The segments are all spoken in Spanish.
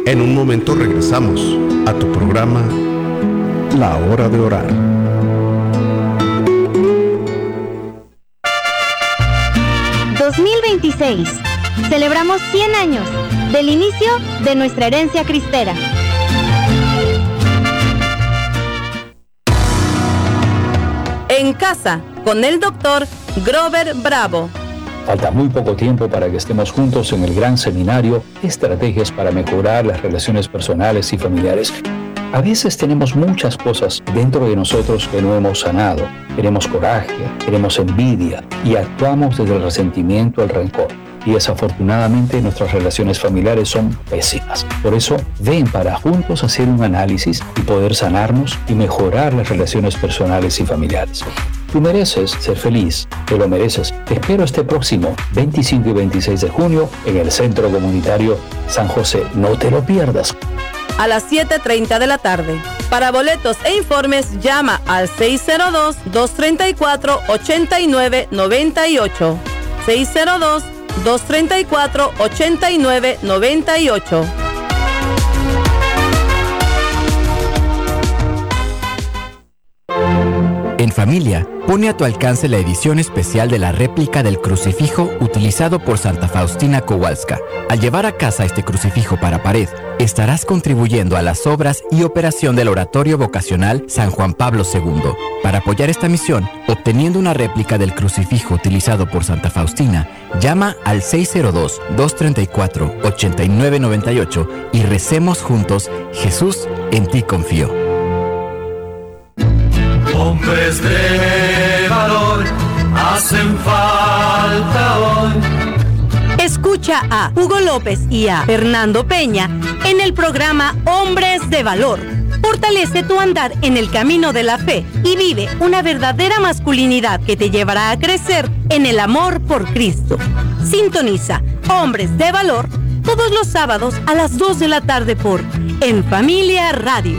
En un momento regresamos a tu programa La Hora de Orar. ...2026... celebramos 100 años del inicio de nuestra herencia cristera. En casa, con el doctor Grover Bravo. Falta muy poco tiempo para que estemos juntos en el gran seminario Estrategias para mejorar las relaciones personales y familiares. A veces tenemos muchas cosas dentro de nosotros que no hemos sanado. Tenemos coraje, tenemos envidia y actuamos desde el resentimiento al rencor. Y desafortunadamente nuestras relaciones familiares son pésimas. Por eso, ven para juntos hacer un análisis y poder sanarnos y mejorar las relaciones personales y familiares. Tú mereces ser feliz, te lo mereces. Te espero este próximo 25 y 26 de junio en el Centro Comunitario San José. No te lo pierdas. A las 7:30 de la tarde. Para boletos e informes, llama al 602-234-8998. 602-234-8998. En familia, pone a tu alcance la edición especial de la réplica del crucifijo utilizado por Santa Faustina Kowalska. Al llevar a casa este crucifijo para pared, estarás contribuyendo a las obras y operación del Oratorio Vocacional San Juan Pablo II. Para apoyar esta misión, obteniendo una réplica del crucifijo utilizado por Santa Faustina, llama al 602-234-8998 y recemos juntos: Jesús, en ti confío. Hombres de valor hacen falta hoy. Escucha a Hugo López y a Fernando Peña en el programa Hombres de Valor. Fortalece tu andar en el camino de la fe y vive una verdadera masculinidad que te llevará a crecer en el amor por Cristo. Sintoniza Hombres de Valor todos los sábados a las 2 de la tarde por En Familia Radio.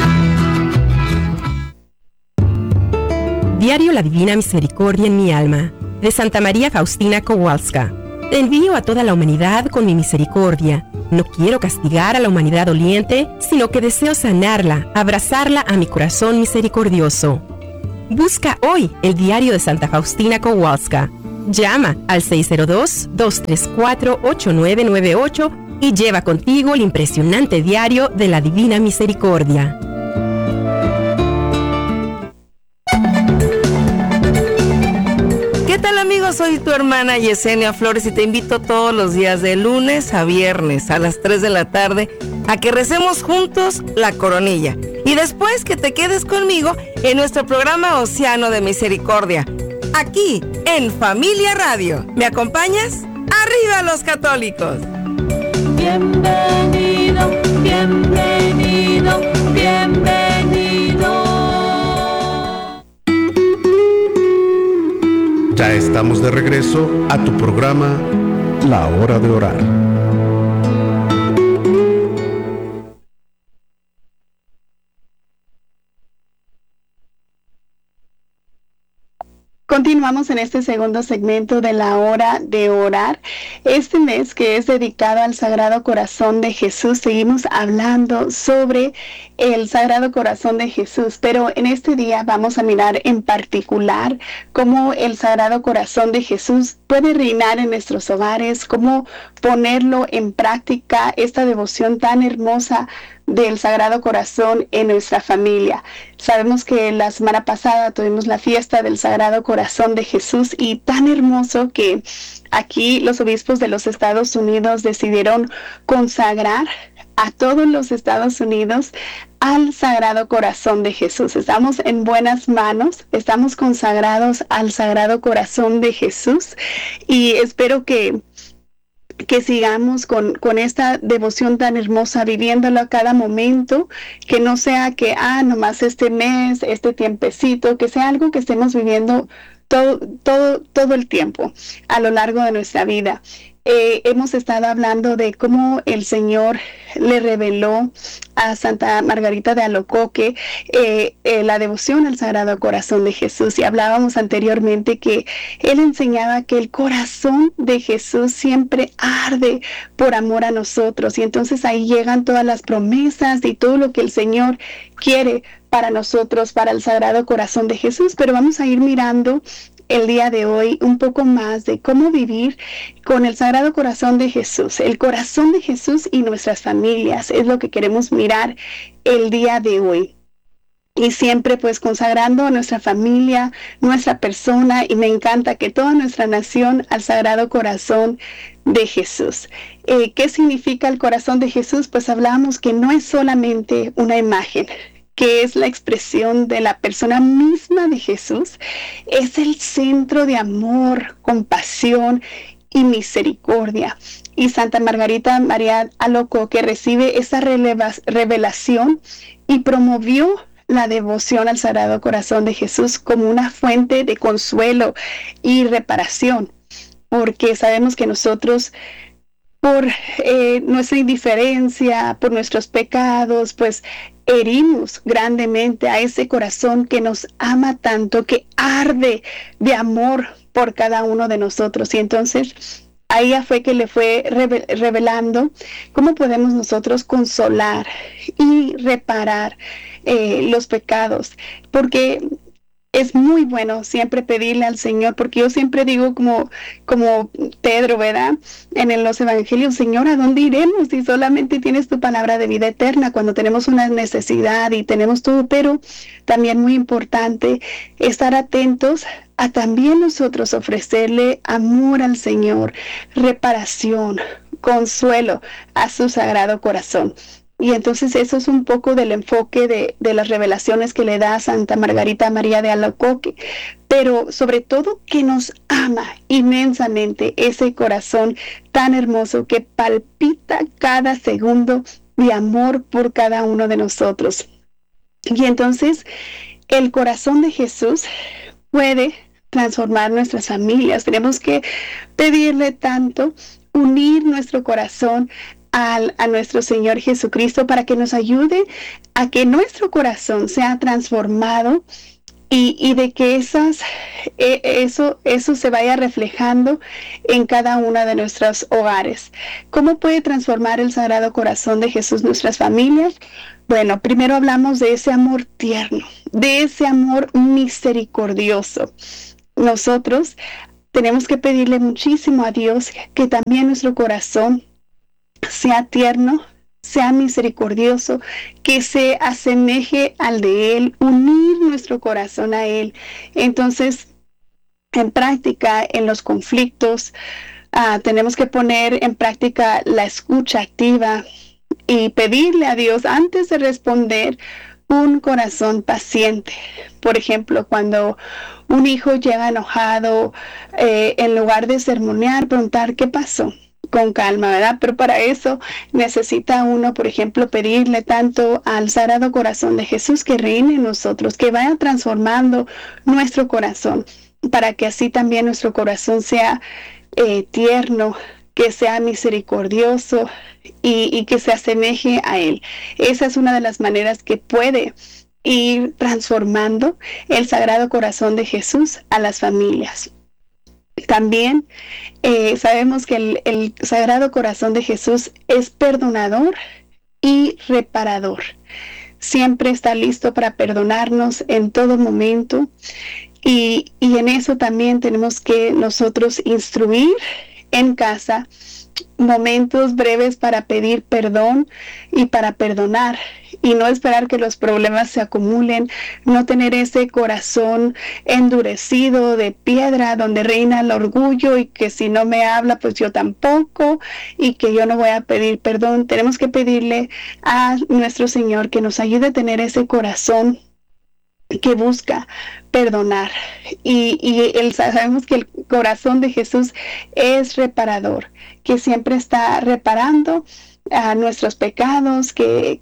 Diario La Divina Misericordia en mi alma, de Santa María Faustina Kowalska. Te envío a toda la humanidad con mi misericordia. No quiero castigar a la humanidad doliente, sino que deseo sanarla, abrazarla a mi corazón misericordioso. Busca hoy el diario de Santa Faustina Kowalska. Llama al 602-234-8998 y lleva contigo el impresionante diario de la Divina Misericordia. ¿Qué tal, amigos? Soy tu hermana Yesenia Flores y te invito todos los días de lunes a viernes a las 3 de la tarde a que recemos juntos la coronilla y después que te quedes conmigo en nuestro programa Océano de Misericordia, aquí en Familia Radio. ¿Me acompañas? ¡Arriba los católicos! Bienvenido, bienvenido, bienvenido. Ya estamos de regreso a tu programa La Hora de Orar. Continuamos en este segundo segmento de La Hora de Orar. Este mes, que es dedicado al Sagrado Corazón de Jesús, seguimos hablando sobre el Sagrado Corazón de Jesús, pero en este día vamos a mirar en particular cómo el Sagrado Corazón de Jesús puede reinar en nuestros hogares, cómo ponerlo en práctica, esta devoción tan hermosa del Sagrado Corazón en nuestra familia. Sabemos que la semana pasada tuvimos la fiesta del Sagrado Corazón de Jesús y tan hermoso que aquí los obispos de los Estados Unidos decidieron consagrar a todos los Estados Unidos al Sagrado Corazón de Jesús. Estamos en buenas manos, estamos consagrados al Sagrado Corazón de Jesús y espero que sigamos con esta devoción tan hermosa, viviéndolo a cada momento, que no sea que, nomás este mes, este tiempecito, que sea algo que estemos viviendo todo el tiempo, a lo largo de nuestra vida. hemos estado hablando de cómo el Señor le reveló a Santa Margarita de Alacoque la devoción al Sagrado Corazón de Jesús, y hablábamos anteriormente que él enseñaba que el corazón de Jesús siempre arde por amor a nosotros, y entonces ahí llegan todas las promesas y todo lo que el Señor quiere para nosotros, para el Sagrado Corazón de Jesús. Pero vamos a ir mirando el día de hoy un poco más de cómo vivir con el Sagrado Corazón de Jesús. El corazón de Jesús y nuestras familias es lo que queremos mirar el día de hoy. Y siempre pues consagrando a nuestra familia, nuestra persona, y me encanta que toda nuestra nación al Sagrado Corazón de Jesús. ¿Qué significa el corazón de Jesús? Pues hablamos que no es solamente una imagen, que es la expresión de la persona misma de Jesús. Es el centro de amor, compasión y misericordia. Y Santa Margarita María Alacoque recibe esa revelación y promovió la devoción al Sagrado Corazón de Jesús como una fuente de consuelo y reparación, porque sabemos que nosotros, por nuestra indiferencia, por nuestros pecados, pues herimos grandemente a ese corazón que nos ama tanto, que arde de amor por cada uno de nosotros. Y entonces ahí ya fue que le fue revelando cómo podemos nosotros consolar y reparar los pecados, porque es muy bueno siempre pedirle al Señor, porque yo siempre digo como Pedro, ¿verdad? En los evangelios: Señor, ¿a dónde iremos si solamente tienes tu palabra de vida eterna? Cuando tenemos una necesidad y tenemos todo, pero también muy importante estar atentos a también nosotros ofrecerle amor al Señor, reparación, consuelo a su Sagrado Corazón. Y entonces eso es un poco del enfoque de las revelaciones que le da Santa Margarita María de Alacoque, pero sobre todo que nos ama inmensamente, ese corazón tan hermoso que palpita cada segundo de amor por cada uno de nosotros. Y entonces el corazón de Jesús puede transformar nuestras familias. Tenemos que pedirle tanto, unir nuestro corazón a nuestro Señor Jesucristo para que nos ayude a que nuestro corazón sea transformado y de que eso se vaya reflejando en cada uno de nuestros hogares. ¿Cómo puede transformar el Sagrado Corazón de Jesús nuestras familias? Bueno, primero hablamos de ese amor tierno, de ese amor misericordioso. Nosotros tenemos que pedirle muchísimo a Dios que también nuestro corazón sea tierno, sea misericordioso, que se asemeje al de Él, unir nuestro corazón a Él. Entonces, en práctica, en los conflictos, tenemos que poner en práctica la escucha activa y pedirle a Dios, antes de responder, un corazón paciente. Por ejemplo, cuando un hijo llega enojado, en lugar de sermonear, preguntar qué pasó, con calma, ¿verdad? Pero para eso necesita uno, por ejemplo, pedirle tanto al Sagrado Corazón de Jesús que reine en nosotros, que vaya transformando nuestro corazón, para que así también nuestro corazón sea tierno, que sea misericordioso y que se asemeje a Él. Esa es una de las maneras que puede ir transformando el Sagrado Corazón de Jesús a las familias. También sabemos que el Sagrado Corazón de Jesús es perdonador y reparador. Siempre está listo para perdonarnos en todo momento. Y en eso también tenemos que nosotros instruir en casa momentos breves para pedir perdón y para perdonar, y no esperar que los problemas se acumulen, no tener ese corazón endurecido de piedra donde reina el orgullo y que si no me habla pues yo tampoco y que yo no voy a pedir perdón. Tenemos que pedirle a nuestro Señor que nos ayude a tener ese corazón que busca perdonar, y sabemos que el corazón de Jesús es reparador, que siempre está reparando a nuestros pecados, que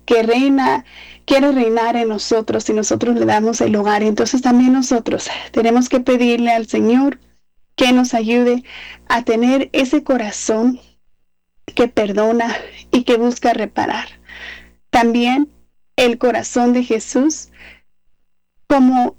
quiere reinar en nosotros y nosotros le damos el lugar. Y entonces también nosotros tenemos que pedirle al Señor que nos ayude a tener ese corazón que perdona y que busca reparar. También el corazón de Jesús como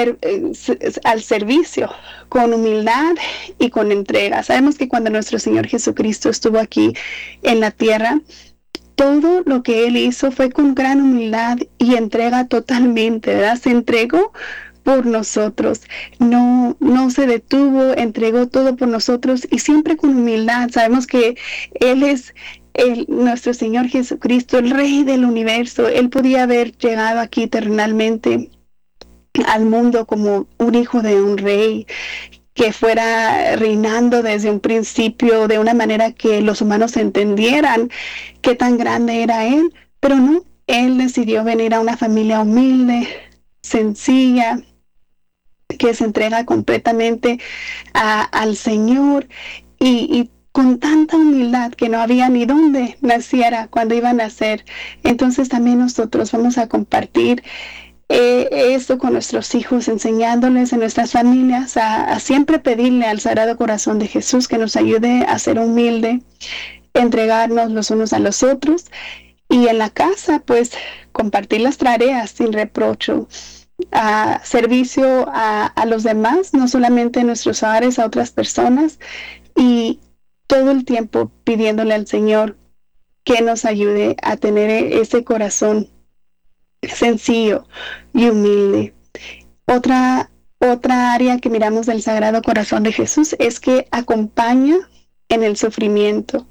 al servicio, con humildad y con entrega. Sabemos que cuando nuestro Señor Jesucristo estuvo aquí en la tierra, todo lo que Él hizo fue con gran humildad y entrega totalmente, ¿verdad? Se entregó por nosotros, no se detuvo, entregó todo por nosotros y siempre con humildad. Sabemos que Él es nuestro Señor Jesucristo, el Rey del universo. Él podía haber llegado aquí terrenalmente al mundo como un hijo de un rey, que fuera reinando desde un principio de una manera que los humanos entendieran qué tan grande era Él, pero no, Él decidió venir a una familia humilde, sencilla, que se entrega completamente al Señor y con tanta humildad que no había ni dónde naciera cuando iba a nacer. Entonces también nosotros vamos a compartir esto con nuestros hijos, enseñándoles en nuestras familias a siempre pedirle al Sagrado Corazón de Jesús que nos ayude a ser humilde, entregarnos los unos a los otros, y en la casa pues compartir las tareas sin reprocho, a servicio a los demás, no solamente en nuestros hogares, a otras personas, y todo el tiempo pidiéndole al Señor que nos ayude a tener ese corazón sencillo y humilde. Otra área que miramos del Sagrado Corazón de Jesús es que acompaña en el sufrimiento.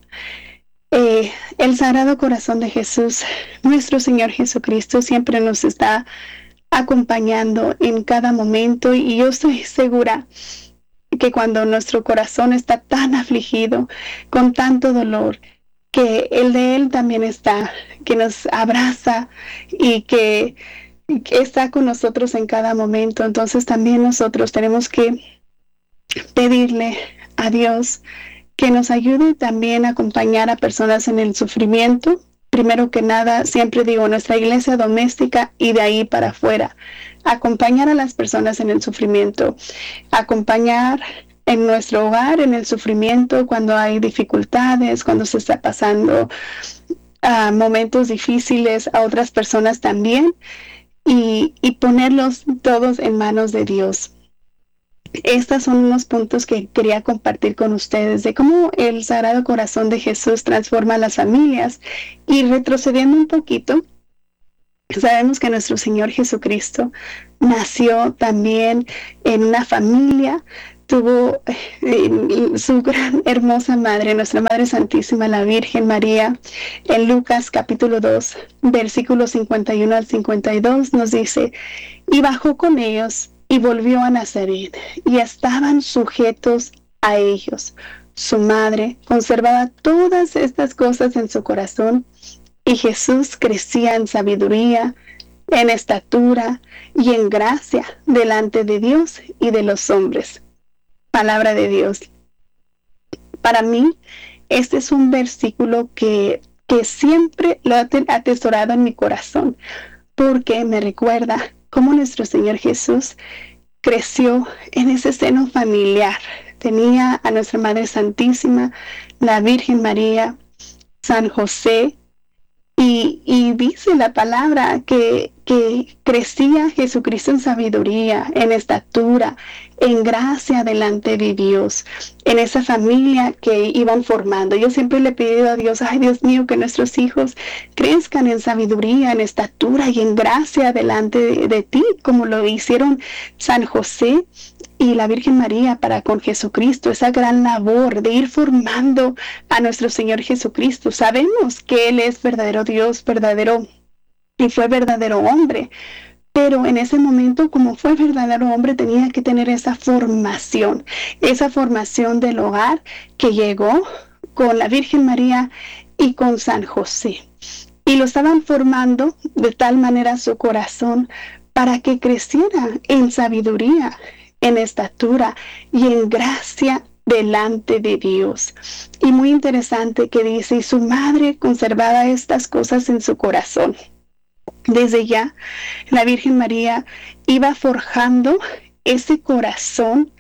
El Sagrado Corazón de Jesús, nuestro Señor Jesucristo, siempre nos está acompañando en cada momento, y yo estoy segura que cuando nuestro corazón está tan afligido, con tanto dolor, que el de Él también está, que nos abraza y que está con nosotros en cada momento. Entonces también nosotros tenemos que pedirle a Dios que nos ayude también a acompañar a personas en el sufrimiento. Primero que nada, siempre digo, nuestra iglesia doméstica y de ahí para afuera. Acompañar a las personas en el sufrimiento, acompañar en nuestro hogar en el sufrimiento cuando hay dificultades, cuando se está pasando momentos difíciles a otras personas también, y ponerlos todos en manos de Dios. Estos son unos puntos que quería compartir con ustedes de cómo el Sagrado Corazón de Jesús transforma las familias. Y retrocediendo un poquito, sabemos que nuestro Señor Jesucristo nació también en una familia, tuvo su gran hermosa madre, nuestra Madre Santísima, la Virgen María. En Lucas capítulo 2, versículos 51 al 52 nos dice: y bajó con ellos y volvió a Nazaret, y estaban sujetos a ellos. Su madre conservaba todas estas cosas en su corazón, y Jesús crecía en sabiduría, en estatura y en gracia delante de Dios y de los hombres. Palabra de Dios. Para mí, este es un versículo que siempre lo he atesorado en mi corazón, porque me recuerda cómo nuestro Señor Jesús creció en ese seno familiar. Tenía a nuestra Madre Santísima, la Virgen María, San José, y dice la palabra que crecía Jesucristo en sabiduría, en estatura, en gracia delante de Dios, en esa familia que iban formando. Yo siempre le he pedido a Dios, ay Dios mío, que nuestros hijos crezcan en sabiduría, en estatura y en gracia delante de ti, como lo hicieron San José y la Virgen María para con Jesucristo, esa gran labor de ir formando a nuestro Señor Jesucristo. Sabemos que Él es verdadero Dios, verdadero, y fue verdadero hombre, pero en ese momento, como fue verdadero hombre, tenía que tener esa formación del hogar que llegó con la Virgen María y con San José. Y lo estaban formando de tal manera su corazón para que creciera en sabiduría, en estatura y en gracia delante de Dios. Y muy interesante que dice, y su madre conservaba estas cosas en su corazón. Desde ya, la Virgen María iba forjando ese corazón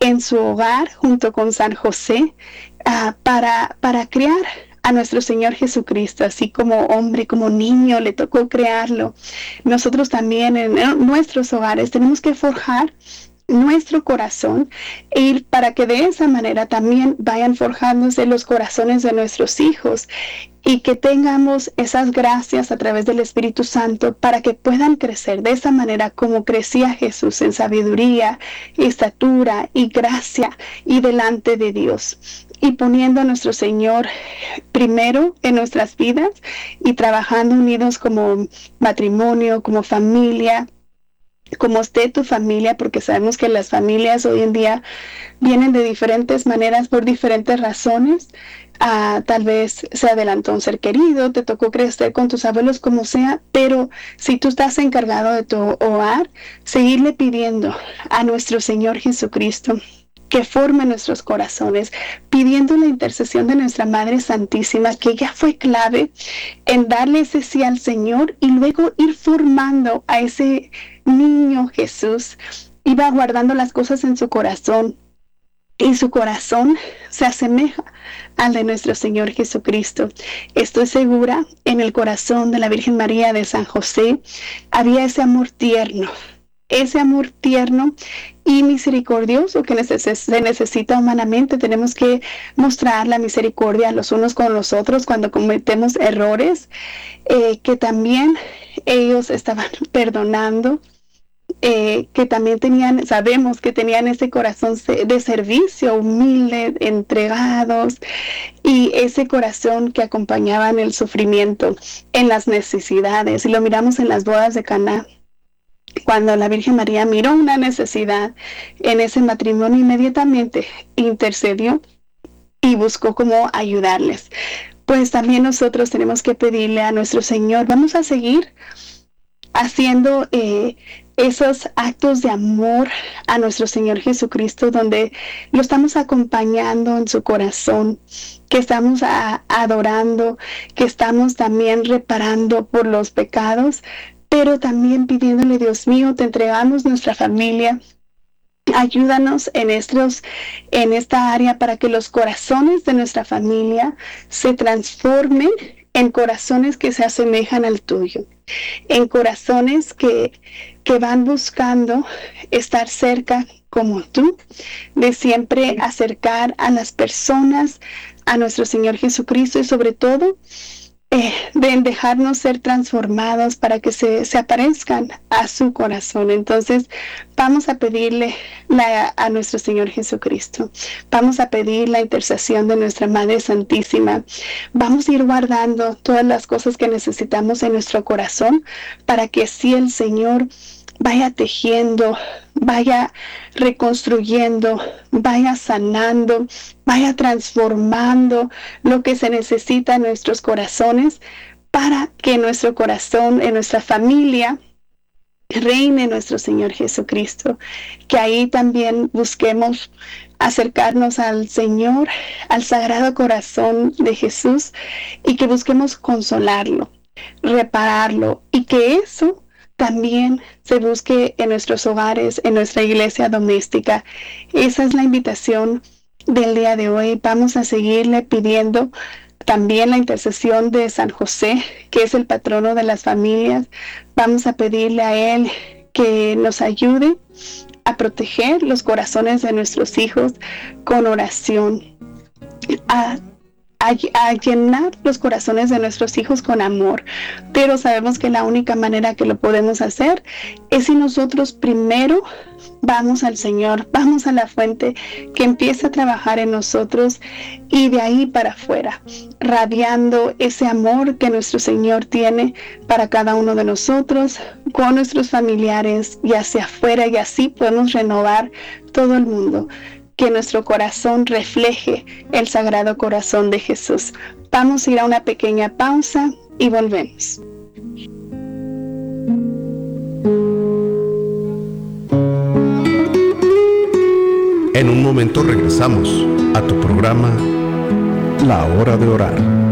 en su hogar junto con San José para criar a nuestro Señor Jesucristo, así como hombre, como niño, le tocó crearlo. Nosotros también en nuestros hogares tenemos que forjar nuestro corazón y para que de esa manera también vayan forjándose los corazones de nuestros hijos y que tengamos esas gracias a través del Espíritu Santo para que puedan crecer de esa manera como crecía Jesús en sabiduría, estatura y gracia y delante de Dios. Y poniendo a nuestro Señor primero en nuestras vidas y trabajando unidos como matrimonio, como familia, como esté tu familia, porque sabemos que las familias hoy en día vienen de diferentes maneras por diferentes razones. Tal vez se adelantó un ser querido, te tocó crecer con tus abuelos, como sea, pero si tú estás encargado de tu hogar, seguirle pidiendo a nuestro Señor Jesucristo que forme nuestros corazones, pidiendo la intercesión de nuestra Madre Santísima, que ya fue clave en darle ese sí al Señor y luego ir formando a ese niño Jesús. Iba guardando las cosas en su corazón y su corazón se asemeja al de nuestro Señor Jesucristo. Estoy segura, en el corazón de la Virgen María, de San José, había ese amor tierno y misericordioso que se necesita humanamente. Tenemos que mostrar la misericordia los unos con los otros cuando cometemos errores, que también ellos estaban perdonando, que también sabemos que tenían ese corazón de servicio, humilde, entregados, y ese corazón que acompañaba en el sufrimiento, en las necesidades. Y lo miramos en las bodas de Caná. Cuando la Virgen María miró una necesidad en ese matrimonio, inmediatamente intercedió y buscó cómo ayudarles. Pues también nosotros tenemos que pedirle a nuestro Señor, vamos a seguir haciendo esos actos de amor a nuestro Señor Jesucristo, donde lo estamos acompañando en su corazón, que estamos adorando, que estamos también reparando por los pecados, pero también pidiéndole, Dios mío, te entregamos nuestra familia. Ayúdanos en esta área para que los corazones de nuestra familia se transformen en corazones que se asemejan al tuyo, en corazones que van buscando estar cerca como tú, de siempre acercar a las personas a nuestro Señor Jesucristo y sobre todo de dejarnos ser transformados para que se aparezcan a su corazón. Entonces vamos a pedirle a nuestro Señor Jesucristo, vamos a pedir la intercesión de nuestra Madre Santísima, vamos a ir guardando todas las cosas que necesitamos en nuestro corazón para que así el Señor vaya tejiendo, vaya reconstruyendo, vaya sanando, vaya transformando lo que se necesita en nuestros corazones para que en nuestro corazón, en nuestra familia, reine nuestro Señor Jesucristo. Que ahí también busquemos acercarnos al Señor, al Sagrado Corazón de Jesús, y que busquemos consolarlo, repararlo, y que eso también se busque en nuestros hogares, en nuestra iglesia doméstica. Esa es la invitación del día de hoy. Vamos a seguirle pidiendo también la intercesión de San José, que es el patrono de las familias. Vamos a pedirle a él que nos ayude a proteger los corazones de nuestros hijos con oración, a llenar los corazones de nuestros hijos con amor. Pero sabemos que la única manera que lo podemos hacer es si nosotros primero vamos al Señor, vamos a la fuente que empieza a trabajar en nosotros, y de ahí para afuera, radiando ese amor que nuestro Señor tiene para cada uno de nosotros, con nuestros familiares y hacia afuera, y así podemos renovar todo el mundo. Que nuestro corazón refleje el Sagrado Corazón de Jesús. Vamos a ir a una pequeña pausa y volvemos. En un momento regresamos a tu programa La Hora de Orar.